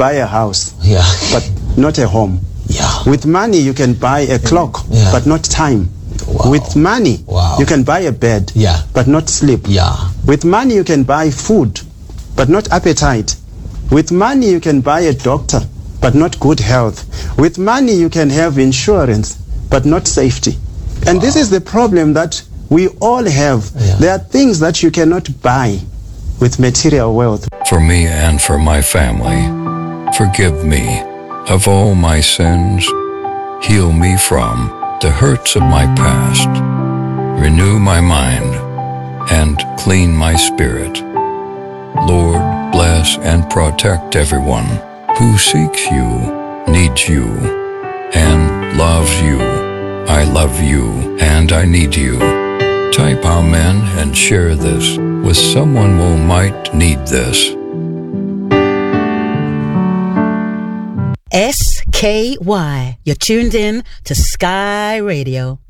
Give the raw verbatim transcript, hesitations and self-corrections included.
buy a house, Yeah. but not a home. Yeah. With money, you can buy a clock, Yeah. but not time. Wow. With money, Wow. you can buy a bed, Yeah. but not sleep. Yeah. With money, you can buy food, but not appetite. With money, you can buy a doctor, but not good health. With money, you can have insurance, but not safety. And wow. this is the problem that we all have. Yeah. There are things that you cannot buy with material wealth. For me and for my family, forgive me of all my sins. Heal me from the hurts of my past. Renew my mind and clean my spirit. Lord, bless and protect everyone who seeks you, needs you, and loves you. I love you and I need you. Type Amen and share this with someone who might need this. S K Y. You're tuned in to Sky Radio.